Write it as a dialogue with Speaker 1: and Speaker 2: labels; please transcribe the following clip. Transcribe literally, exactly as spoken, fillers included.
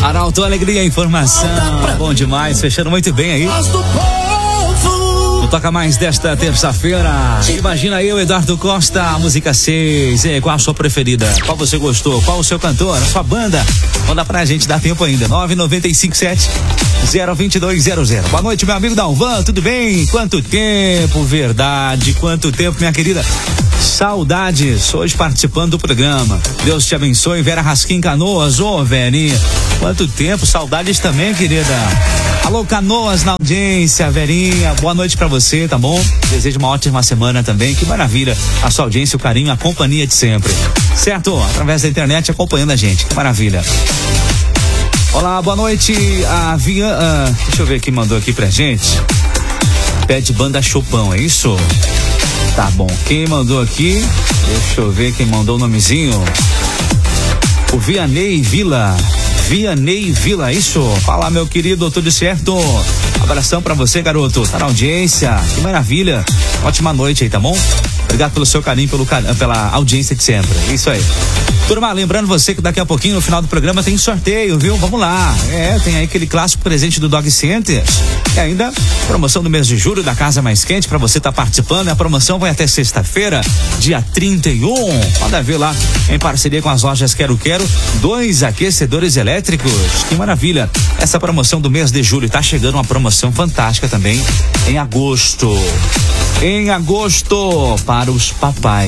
Speaker 1: Arauto, alegria, informação. Bom demais, fechando muito bem aí. No Toca Mais desta terça-feira. Imagina eu, Eduardo Costa, a música seis. E qual a sua preferida? Qual você gostou? Qual o seu cantor? A sua banda? Manda pra gente, dá tempo ainda. nove nove cinco sete zero dois dois zero zero. Boa noite, meu amigo Dalvan, tudo bem? Quanto tempo, verdade, quanto tempo, minha querida. Saudades, hoje participando do programa. Deus te abençoe, Vera Rasquim Canoas. Ô, oh, Verinha, quanto tempo, saudades também, querida. Alô, Canoas na audiência, Verinha, boa noite pra você, tá bom? Desejo uma ótima semana também, que maravilha a sua audiência, o carinho, a companhia de sempre, certo? Através da internet acompanhando a gente, que maravilha. Olá, boa noite, a Via, uh, deixa eu ver quem mandou aqui pra gente. Pede banda Chopão, é isso? Tá bom, quem mandou aqui? Deixa eu ver quem mandou o nomezinho. O Vianney Vila. Vianney Vila, isso? Fala, meu querido, tudo certo? Abração pra você, garoto. Tá na audiência, que maravilha. Ótima noite aí, tá bom? Obrigado pelo seu carinho, pelo, pela audiência de sempre. Isso aí. Turma, lembrando você que daqui a pouquinho, no final do programa, tem sorteio, viu? Vamos lá. É, tem aí aquele clássico presente do Dog Center. E ainda, promoção do mês de julho da Casa Mais Quente, pra você estar tá participando. A promoção vai até sexta-feira, dia trinta e um. Pode ver lá, em parceria com as lojas Quero Quero, dois aquecedores elétricos. Que maravilha. Essa promoção do mês de julho, tá chegando uma promoção fantástica também em agosto. Em agosto, para os papais.